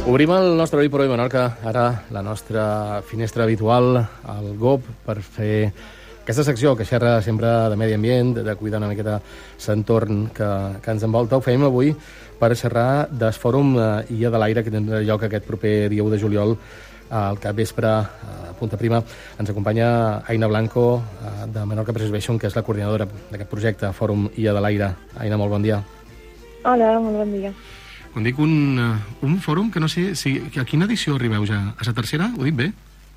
Obrim el nostre Oi per Oi Menorca, ara la nostra finestra habitual, el GOP, per fer aquesta secció que xerra sempre de medi ambient, de cuidar una miqueta l'entorn que ens envolta. Ho fem avui per xerrar del Fòrum Illa de l'Aire, que tindrà lloc aquest proper dia 1 de juliol al capvespre a Punta Prima. Ens acompanya Aina Blanco, de Menorca Preservation, que és la coordinadora d'aquest projecte, Fòrum Illa de l'Aire. Aina, molt bon dia. Hola, molt bon dia. Quan dic un fòrum, que no sé si... A quina edició arribeu ja? A la tercera? Ho dic bé?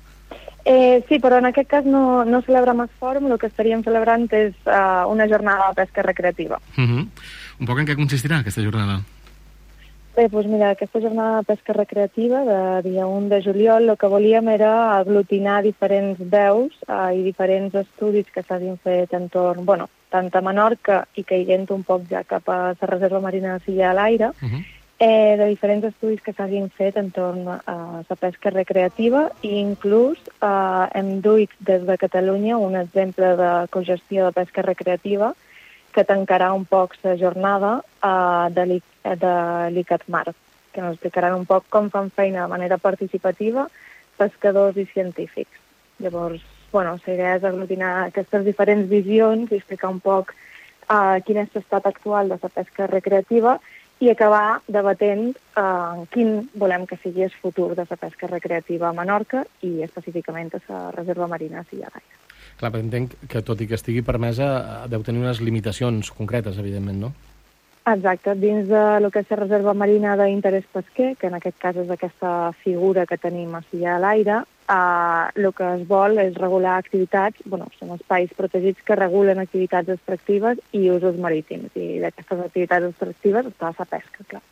Sí, però en aquest cas no celebrem el fòrum, el que estaríem celebrant és una jornada de pesca recreativa. Un poc en què consistirà aquesta jornada? Bé, doncs mira, aquesta jornada de pesca recreativa de dia 1 de juliol el que volíem era aglutinar diferents veus i diferents estudis que s'hagin fet entorn, tant a Menorca i caiguent un poc ja cap a la reserva marina de Illa de l'Aire, de diferents estudis que s'hagin fet entorn a la pesca recreativa i inclús hem duit des de Catalunya un exemple de cogestió de pesca recreativa que tancarà un poc la jornada de l'ICATMAR, que ens explicaran un poc com fan feina de manera participativa pescadors i científics. Llavors, la idea és aglutinar aquestes diferents visions i explicar un poc quin és l'estat actual de la pesca recreativa i acabar debatent quin volem que sigui el futur de la pesca recreativa a Menorca i específicament a la reserva marina de Illa de l'Aire. Clar, però entenc que tot i que estigui permesa deu tenir unes limitacions concretes, evidentment, no? Exacte, dins del que és la reserva marina d'interès pesquer, que en aquest cas és aquesta figura que tenim a Illa de l'Aire, el que es vol és regular activitats, són espais protegits que regulen activitats extractives i usos marítims, i d'aquestes activitats extractives està la pesca, clar.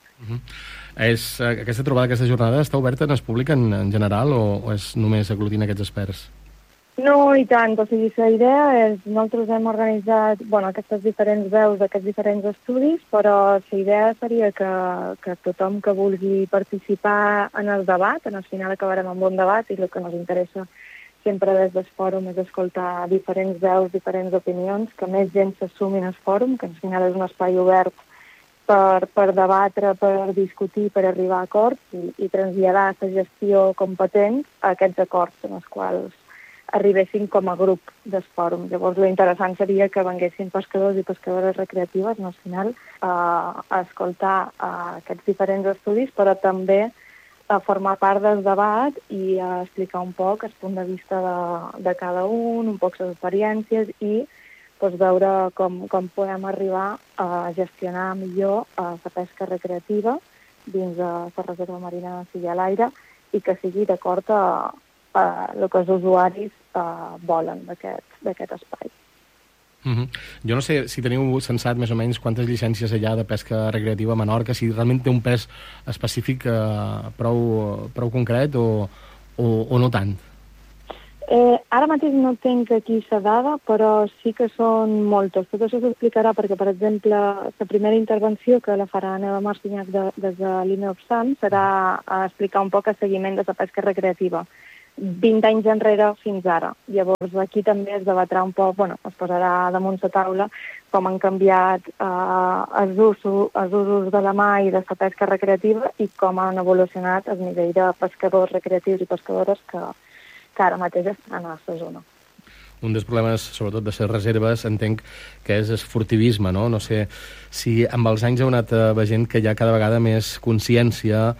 Aquesta trobada, aquesta jornada, està oberta en el públic en general o és només aglutina aquests experts? No, i tant. O sigui, la idea és... Nosaltres hem organitzat aquestes diferents veus d'aquests diferents estudis, però la idea seria que tothom que vulgui participar en el debat, al final acabarem amb un debat, i el que ens interessa sempre des del fòrum és escoltar diferents veus, diferents opinions, que més gent s'assumi al fòrum, que al final és un espai obert per debatre, per discutir, per arribar a acords i traslladar la gestió competent a aquests acords en els quals arribessin com a grup del fòrum. Llavors, l'interessant seria que venguessin pescadors i pescadores recreatives, al final, a escoltar aquests diferents estudis, però també a formar part del debat i a explicar un poc el punt de vista de cada un poc les experiències i veure com podem arribar a gestionar millor la pesca recreativa dins de la reserva marina de Illa de l'Aire i que sigui d'acord a el que els usuaris volen d'aquest espai. Jo no sé si teniu censat més o menys quantes llicències hi ha de pesca recreativa a Menorca, si realment té un pes específic prou concret o no tant? Ara mateix no tinc aquí la dada, però sí que són moltes. Tot això s'explicarà perquè, per exemple, la primera intervenció que la farà Neva Marcinyac des de l'INEOPSAM serà a explicar un poc el seguiment de la pesca recreativa 20 anys enrere fins ara. Llavors, aquí també es debatrà un poc, es posarà damunt la taula com han canviat els usos de la mà i de la pesca recreativa i com han evolucionat el nivell de pescadors recreatius i pescadores que ara mateix estan a la zona. Un dels problemes, sobretot de les reserves, entenc que és el furtivisme, no? No sé si amb els anys heu anat veient que hi ha cada vegada més consciència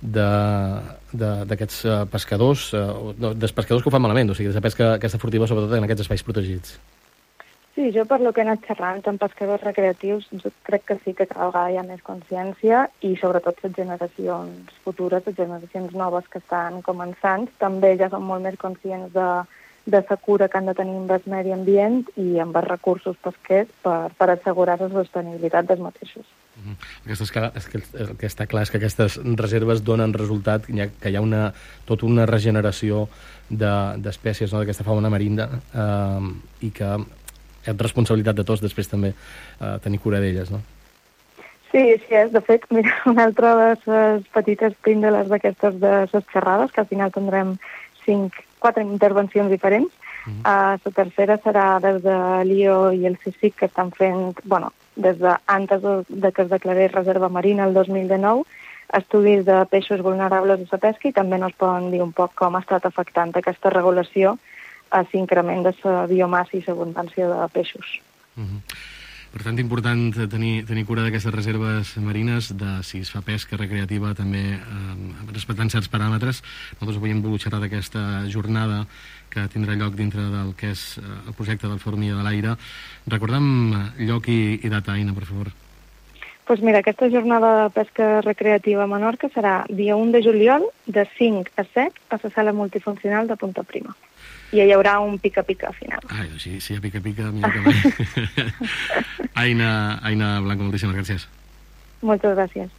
d'aquests pescadors, dels pescadors que ho fan malament, o sigui, de la pesca aquesta furtiva, sobretot en aquests espais protegits. Sí, jo per lo que he anat xerrant amb pescadors recreatius, jo crec que sí que cada vegada hi ha més consciència i sobretot les generacions futures, les generacions noves que estan començant, també ja són molt més conscients de la cura que han de tenir amb el medi ambient i amb els recursos pesquers per assegurar la sostenibilitat dels mateixos. El que està clar és que aquestes reserves donen resultat, que hi ha tota una regeneració d'espècies, no, d'aquesta fauna marina i que és responsabilitat de tots després també tenir cura d'elles, no? Sí, és. De fet, mira, una altra de les petites píndoles d'aquestes de les xerrades, que al final tindrem 4 intervencions diferents. La tercera serà des de l'IO i el CSIC, que estan fent, des de antes de que es declarés reserva marina el 2019, estudis de peixos vulnerables a la pesca i també ens poden dir un poc com ha estat afectant aquesta regulació a l'increment de la biomassa i l'abundància de peixos. Per tant, important tenir cura d'aquestes reserves marines, de si es fa pesca recreativa també respectant certs paràmetres. Nosaltres avui hem volgut xerrar d'aquesta jornada que tindrà lloc dintre del que és el projecte del Fòrum Dia de l'Aire. Recordem lloc i data, Aina, per favor. Doncs mira, aquesta jornada de pesca recreativa a Menorca serà dia 1 de juliol, de 5 a 7, a la sala multifuncional de Punta Prima. I hi haurà un pica-pica final. Si hi ha pica-pica, millor que mai. Aina Blanco, moltíssimes gràcies. Muchas gracias.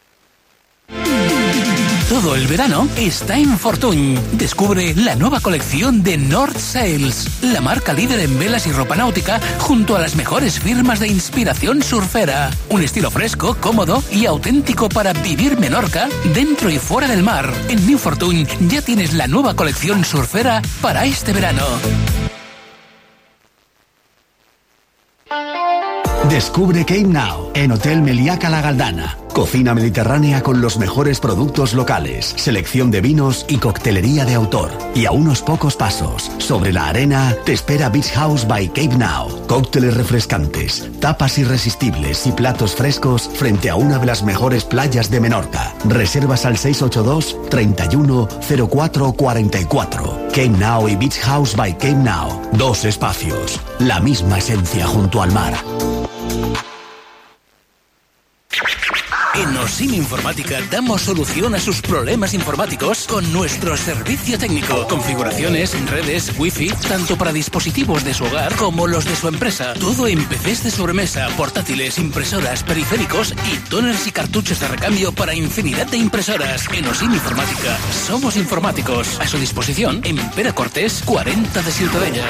Todo el verano está en Fortuny. Descubre la nueva colección de North Sails, la marca líder en velas y ropa náutica, junto a las mejores firmas de inspiración surfera. Un estilo fresco, cómodo y auténtico para vivir Menorca dentro y fuera del mar. En New Fortuny ya tienes la nueva colección surfera para este verano. Descubre Cape Now en Hotel Meliaca La Galdana. Cocina mediterránea con los mejores productos locales, selección de vinos y coctelería de autor. Y a unos pocos pasos, sobre la arena, te espera Beach House by Cape Now. Cócteles refrescantes, tapas irresistibles y platos frescos frente a una de las mejores playas de Menorca. Reservas al 682 31 04 44. Cape Now y Beach House by Cape Now. 2 espacios, la misma esencia junto al mar. En Osim Informática damos solución a sus problemas informáticos con nuestro servicio técnico. Configuraciones, redes, wifi, tanto para dispositivos de su hogar como los de su empresa. Todo en PCs de sobremesa, portátiles, impresoras, periféricos y tóners y cartuchos de recambio para infinidad de impresoras. En Osim Informática somos informáticos. A su disposición en Pere Cortés 40 de Ciutadella.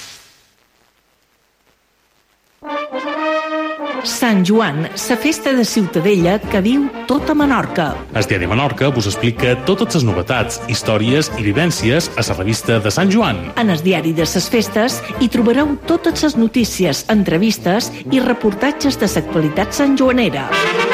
Sant Joan, la festa de Ciutadella que viu tota Menorca. El Diari Menorca vos explica totes les novetats, històries i vivències a la revista de Sant Joan. En el diari de les festes hi trobareu totes les notícies, entrevistes i reportatges de l'actualitat santjoanera.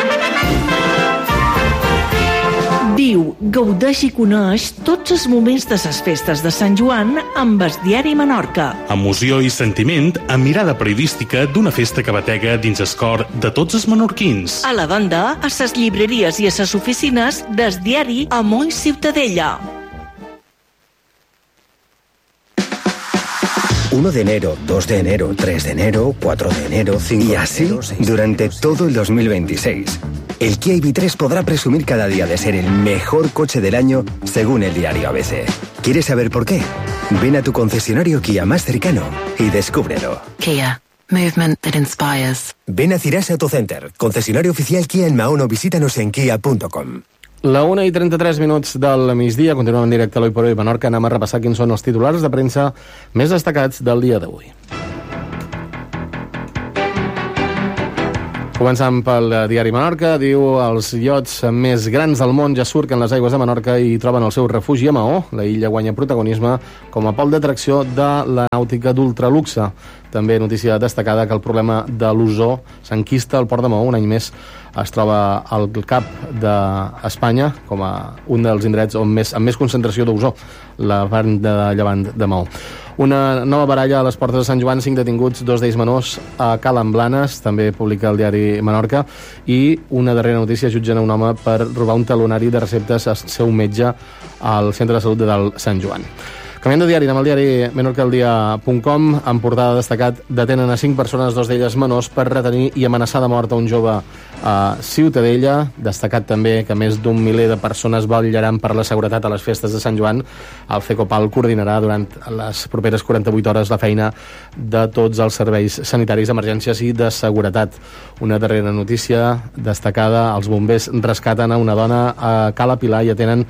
Viu, gaudeix i coneix tots els moments de les festes de Sant Joan amb el Diari Menorca. Emoció i sentiment amb mirada periodística d'una festa que batega dins el cor de tots els menorquins. A la banda, a les llibreries i a les oficines del diari Amor i Ciutadella. 1 de enero, 2 de enero, 3 de enero, 4 de enero, 5 y así durante todo el 2026. El Kia EV3 podrá presumir cada día de ser el mejor coche del año según el diario ABC. ¿Quieres saber por qué? Ven a tu concesionario Kia más cercano y descúbrelo. Kia. Movement that inspires. Ven a Cirasa Autocenter, concesionario oficial Kia en Mahón o visítanos en kia.com. La 1:33 del migdia, continuem en directe a l'Oi per Oi Menorca. Anem a repassar quins són els titulars de premsa més destacats del dia d'avui. Començant pel diari Menorca, diu els iots més grans del món ja surquen les aigües de Menorca i troben el seu refugi a Maó. La illa guanya protagonisme com a pol d'atracció de la nàutica d'ultraluxe. També notícia destacada que el problema de l'ozó s'enquista al port de Maó. Un any més es troba al cap d'Espanya com a un dels indrets amb més concentració d'ozó, la part de llevant de Maó. Una nova baralla a les portes de Sant Joan, 5 detinguts, 2 d'ells menors a Cala Blanes, també publica el diari Menorca, i una darrera notícia, jutgen a un home per robar un talonari de receptes al seu metge al centre de salut de Dalt Sant Joan. Canviant de diari, anem al diari menorcaldia.com, en portada destacat, detenen a 5 persones, 2 d'elles menors, per retenir i amenaçar de mort a un jove a Ciutadella. Destacat també que més d'un miler de persones vetllaran per la seguretat a les festes de Sant Joan. El FECOPAL coordinarà durant les properes 48 hores la feina de tots els serveis sanitaris, emergències i de seguretat. Una darrera notícia destacada, els bombers rescaten a una dona a Cala Pilar i atenen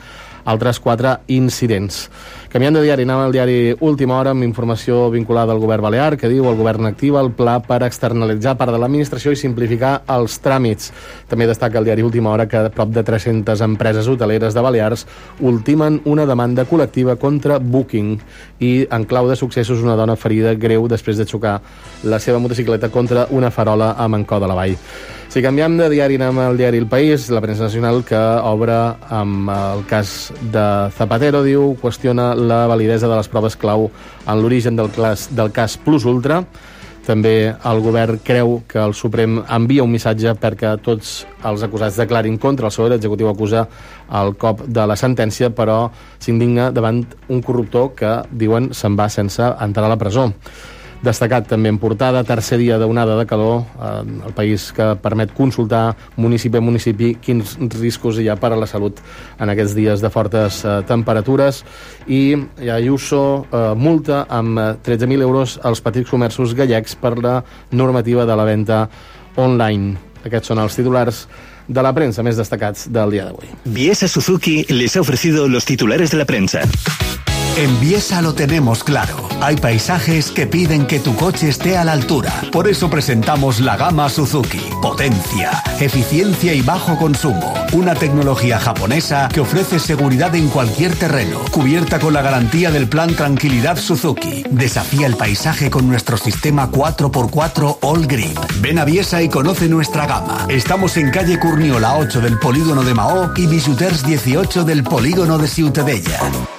altres 4 incidents. Canviant de diari, anem al diari Última Hora amb informació vinculada al govern balear, que diu el govern activa el pla per externalitzar part de l'administració i simplificar els tràmits. També destaca el diari Última Hora que prop de 300 empreses hoteleres de Balears ultimen una demanda col·lectiva contra Booking i en clau de successos una dona ferida greu després de xocar la seva motocicleta contra una farola a Mancó de la Vall. Si canviem de diari, anem al diari El País, la premsa nacional que obre amb el cas de Zapatero, diu, qüestiona la validesa de les proves clau en l'origen del cas Plus Ultra. També el govern creu que el Suprem envia un missatge perquè tots els acusats declarin contra el PSOE. L'executiu acusa el cop de la sentència, però s'indigna davant un corruptor que, diuen, se'n va sense entrar a la presó. Destacat també en portada, tercer dia d'onada de calor, el país que permet consultar municipi a municipi quins riscos hi ha per a la salut en aquests dies de fortes temperatures. I Ayuso multa amb 13.000 euros als petits comerços gallecs per la normativa de la venda online. Aquests són els titulars de la prensa més destacats del dia d'avui. Biesa Suzuki les ha ofrecido los titulares de la prensa. En Biesa lo tenemos claro. Hay paisajes que piden que tu coche esté a la altura. Por eso presentamos la gama Suzuki. Potencia, eficiencia y bajo consumo. Una tecnología japonesa que ofrece seguridad en cualquier terreno. Cubierta con la garantía del plan Tranquilidad Suzuki. Desafía el paisaje con nuestro sistema 4x4 All Grip. Ven a Biesa y conoce nuestra gama. Estamos en calle Curniola 8 del polígono de Mahó y Bisuters 18 del polígono de Ciutadella.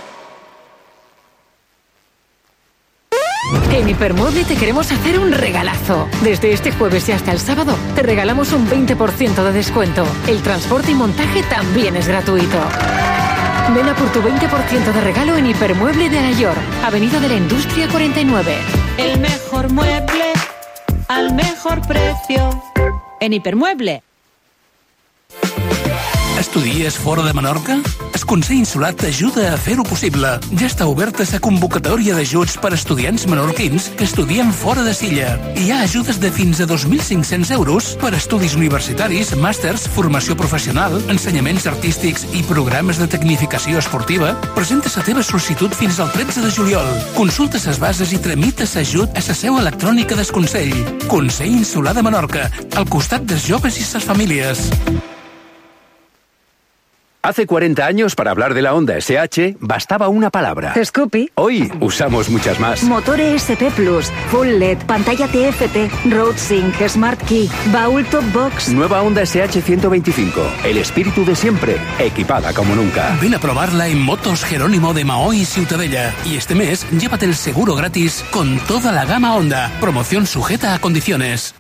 En Hipermueble te queremos hacer un regalazo. Desde este jueves y hasta el sábado te regalamos un 20% de descuento. El transporte y montaje también es gratuito. Ven a por tu 20% de regalo en Hipermueble de Alayor, Avenida de la Industria 49. El mejor mueble al mejor precio. En Hipermueble. Estudies fora de Menorca? El Consell Insular t'ajuda a fer-ho possible. Ja està oberta la convocatòria d'ajuts per a estudiants menorquins que estudien fora de Silla. Hi ha ajudes de fins a 2.500 euros per a estudis universitaris, màsters, formació professional, ensenyaments artístics i programes de tecnificació esportiva. Presenta la teva sol·licitud fins al 13 de juliol. Consulta les bases i tramita l'ajut a la seu electrònica del Consell. Consell Insular de Menorca, al costat dels joves i les famílies. Hace 40 años, para hablar de la Honda SH, bastaba una palabra. Scoopy. Hoy usamos muchas más. Motor ESP Plus, Full LED, pantalla TFT, Road Sync, Smart Key, baúl Top Box. Nueva Honda SH 125. El espíritu de siempre, equipada como nunca. Ven a probarla en Motos Jerónimo de Mahó y Ciutadella. Y este mes, llévate el seguro gratis con toda la gama Honda. Promoción sujeta a condiciones.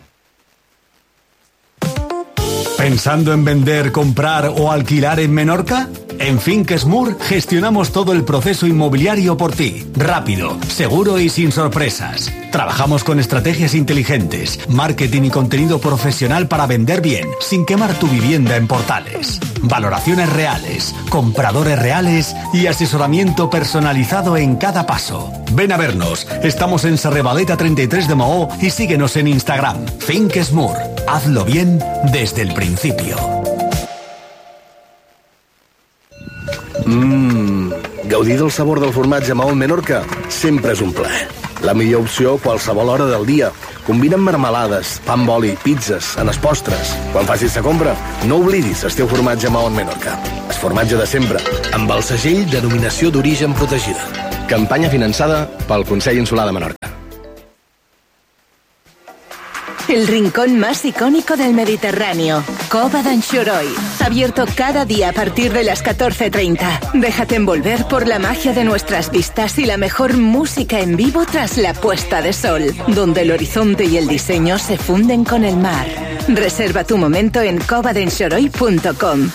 ¿Pensando en vender, comprar o alquilar en Menorca? En Finques Mur gestionamos todo el proceso inmobiliario por ti. Rápido, seguro y sin sorpresas. Trabajamos con estrategias inteligentes, marketing y contenido profesional para vender bien, sin quemar tu vivienda en portales. Valoraciones reales, compradores reales y asesoramiento personalizado en cada paso. Ven a vernos. Estamos en Sarrebadeta 33 de Mahó y síguenos en Instagram. Finques Mur. Hazlo bien desde el principio. Gaudir del sabor del formatge Mahó Menorca sempre és un plaer. La millor opció a qualsevol hora del dia. Combina amb marmelades, pa amb oli, pizzas, en els postres. Quan facis la compra, no oblidis el teu formatge Mahó Menorca. El formatge de sempre, amb el segell Denominació d'Origen Protegida. Campanya finançada pel Consell Insular de Menorca. El rincón más icónico del Mediterráneo, Cova d'Anxoroy. Abierto cada día a partir de las 14:30. Déjate envolver por la magia de nuestras vistas y la mejor música en vivo tras la puesta de sol, donde el horizonte y el diseño se funden con el mar. Reserva tu momento en covadenxoroy.com.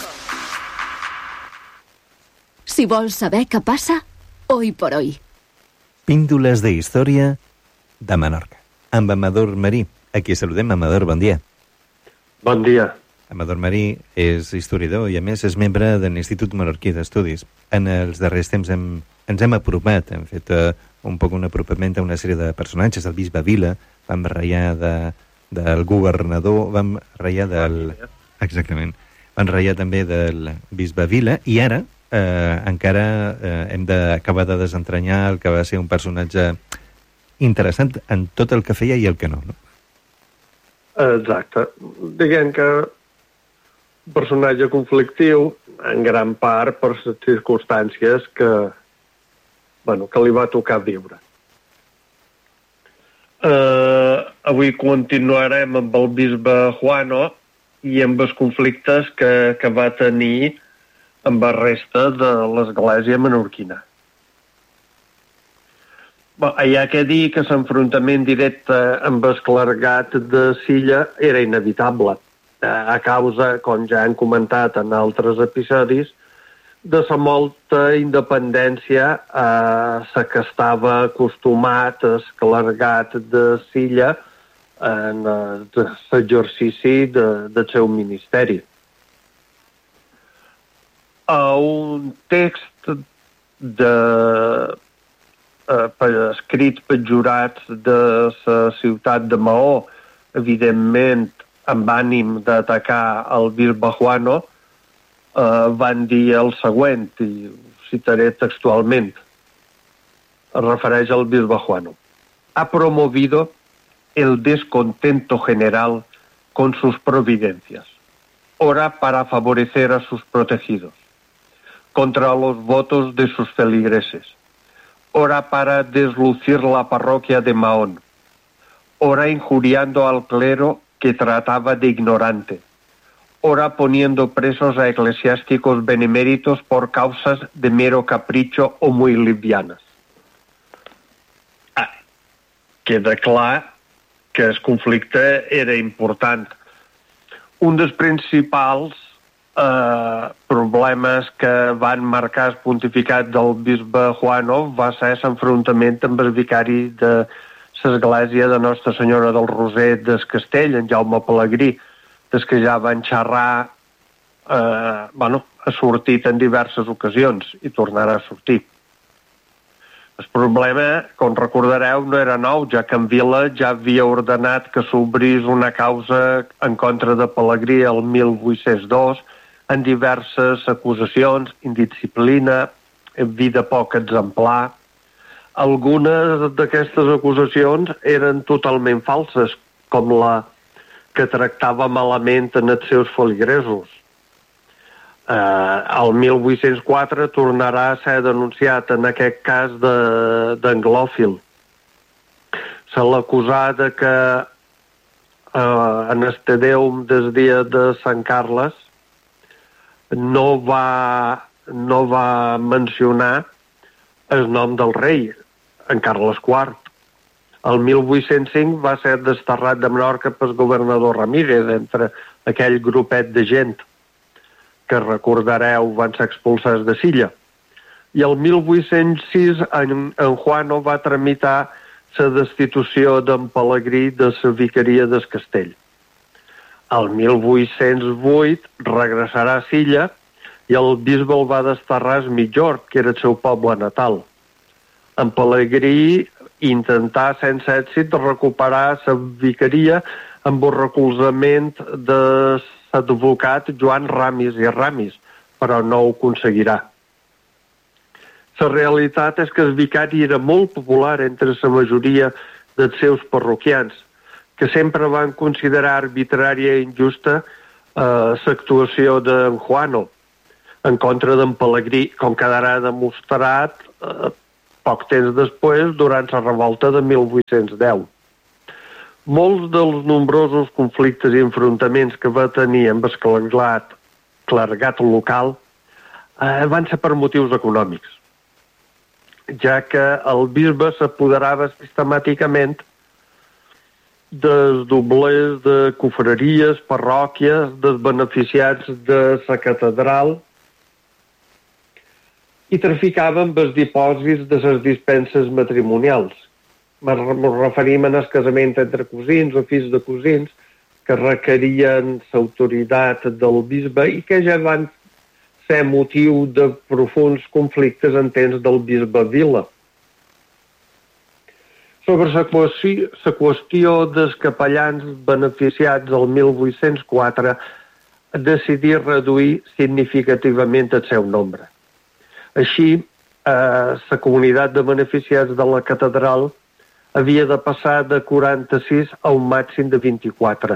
Si vols saber què passa, hoy por hoy. Píndoles de història de Menorca. Amb Amador Marí. Aquí saludem. Amador, bon dia. Bon dia. Amador Marí és historiador i, a més, és membre de l'Institut Menorquí d'Estudis. En els darrers temps ens hem apropat, hem fet un poc un apropament a una sèrie de personatges, el bisbe Vila, vam ratllar del governador, vam ratllar del... Exactament. Vam ratllar també del bisbe Vila, i ara encara hem d'acabar de desentranyar el que va ser un personatge interessant en tot el que feia i el que no, no? Exacte. Diguem que un personatge conflictiu en gran part per les circumstàncies que li va tocar viure. Avui continuarem amb el bisbe Juano i amb els conflictes que va tenir amb la resta de l'església menorquina. Hi ha que dir que l'enfrontament directe amb el clergat de Silla era inevitable, a causa, com ja hem comentat en altres episodis, de la molta independència a la que estava acostumat el clergat de Silla en l'exercici del seu ministeri. Un text escrit per jurats de la ciutat de Maó, evidentment amb ànim d'atacar el bisbe Juano, van dir el següent, i ho citaré textualment. Es refereix al bisbe Juano. Ha promovido el descontento general con sus providencias. Ora para favorecer a sus protegidos, contra los votos de sus feligreses. Ora para deslucir la parroquia de Mahón. Ora injuriando al clero que trataba de ignorante. Ora poniendo presos a eclesiásticos beneméritos por causas de mero capricho o muy livianas. Queda clar que el conflicte era important. Un dels principals problemes que van marcar el pontificat del bisbe Juano va ser l'enfrontament amb el vicari de l'església de Nostra Senyora del Roser del Castell, en Jaume Pelegrí, des que ja van xerrar, ha sortit en diverses ocasions i tornarà a sortir. El problema, com recordareu, no era nou, ja que en Vila ja havia ordenat que s'obrís una causa en contra de Pelegrí el 1802 en diverses acusacions, indisciplina, vida poc exemplar. Algunes d'aquestes acusacions eren totalment falses, com la que tractava malament en els seus feligresos. El 1804 tornarà a ser denunciat en aquest cas d'Anglòfil. Se l'acusà de que en el Te Deum del dia de Sant Carles no va mencionar el nom del rei, en Carles IV. El 1805 va ser desterrat de Menorca pel governador Ramírez, entre aquell grupet de gent que recordareu van ser expulsats de Silla. I el 1806 en Juano va tramitar la destitució d'en Pelegrí de la vicaria del Castell. El 1808 regressarà a Silla i el bisbe el va desterrar a Migjorn, que era el seu poble natal. En Pelegrí intentà sense èxit recuperar la vicaria amb el recolzament de l'advocat Joan Ramis i Ramis, però no ho aconseguirà. La realitat és que el vicari era molt popular entre la majoria dels seus parroquians, que sempre van considerar arbitrària i injusta l'actuació d'en Juano en contra d'en Pelegrí, com quedarà demostrat poc temps després durant la revolta de 1810. Molts dels nombrosos conflictes i enfrontaments que va tenir amb el clergat local van ser per motius econòmics, ja que el bisbe s'apoderava sistemàticament dels doblers de confraries, parròquies, dels beneficiats de la catedral i traficava amb els dipòsits de les dispenses matrimonials. Ens referim al casament entre cosins o fills de cosins que requerien l'autoritat del bisbe i que ja van ser motiu de profunds conflictes en temps del bisbe Vila. Sobre la qüestió dels capellans beneficiats el 1804 decidí reduir significativament el seu nombre. Així, la comunitat de beneficiats de la catedral havia de passar de 46 a un màxim de 24.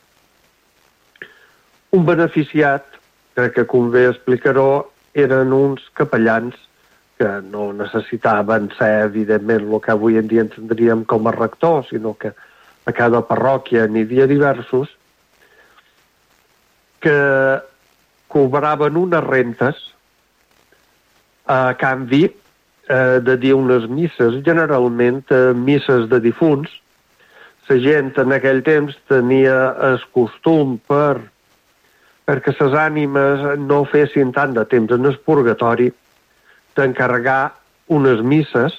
Un beneficiat, crec que convé explicar-ho, eren uns capellans que no necessitaven ser, evidentment, el que avui en dia entendríem com a rector, sinó que a cada parròquia n'hi havia diversos, que cobraven unes rentes a canvi de dir unes misses, generalment misses de difunts. La gent en aquell temps tenia el costum perquè les ànimes no fessin tant de temps en el purgatori d'encarregar unes misses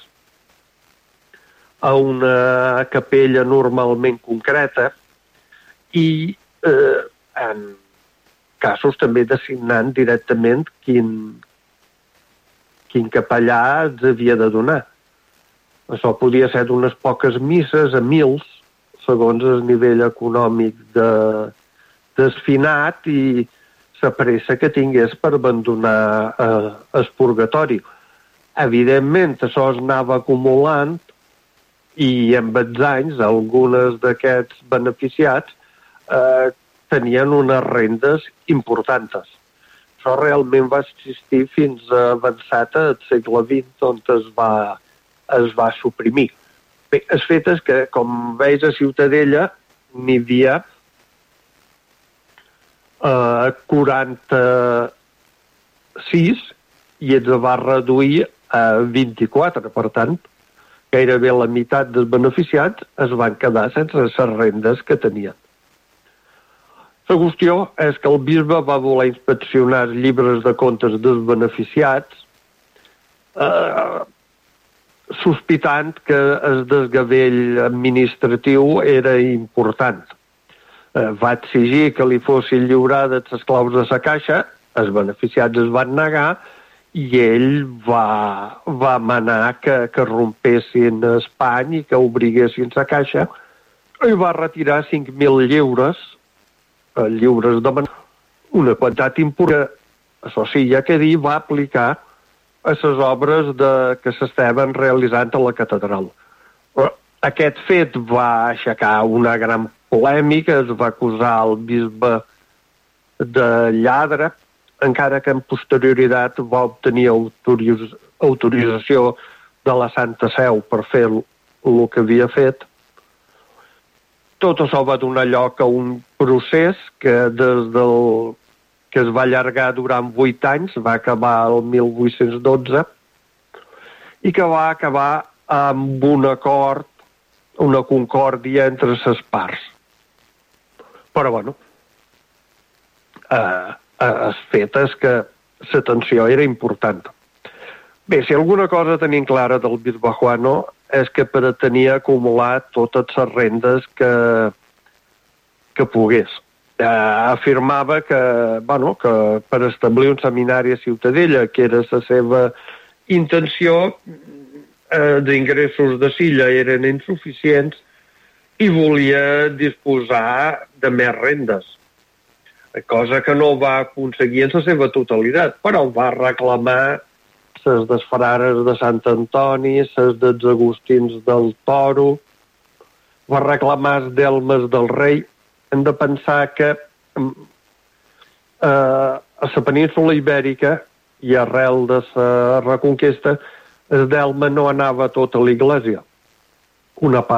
a una capella normalment concreta i en casos també designant directament quin capellà els havia de donar. Això podia ser d'unes poques misses a mils, segons el nivell econòmic desfinat i la pressa que tingués per abandonar el purgatori. Evidentment, això es anava acumulant i amb els anys algunes d'aquests beneficiats tenien unes rendes importants. Això realment va existir fins avançat al segle XX, on es va suprimir. Bé, el fet és que, com veus, a Ciutadella n'hi havia 46 i es va reduir a 24. Per tant, gairebé la meitat dels beneficiats es van quedar sense les rendes que tenien. La qüestió és que el bisbe va voler inspeccionar els llibres de comptes dels beneficiats sospitant que el desgavell administratiu era important. Va exigir que li fossin lliurades les claus de la caixa, els beneficiats es van negar i ell va manar que rompessin el pany i que obriguessin la caixa i va retirar 5.000 lliures de una quantitat important. Això sí, ja que dir, va aplicar a les obres que s'estaven realitzant a la catedral. Però aquest fet va aixecar una gran polèmica, es va acusar el bisbe de lladre, encara que en posterioritat va obtenir autorització de la Santa Seu per fer el que havia fet. Tot això va donar lloc a un procés que que es va allargar durant 8 anys, va acabar el 1812, i que va acabar amb un acord, una concòrdia entre les parts. Però, bueno, el fet és que la tensió era important. Bé, si alguna cosa tenim clara del bisbe Juano és que pretenia acumular totes les rendes que pogués. Afirmava que per establir un seminari a Ciutadella, que era la seva intenció, d'ingressos de Silla eren insuficients i volia disposar de més rendes, cosa que no va aconseguir en la seva totalitat, però va reclamar les dels frares de Sant Antoni, les dels agustins del Toro, va reclamar els delmes del rei. Hem de pensar que a la península Ibèrica i arrel de la Reconquesta el delme no anava a tota l'església. Una part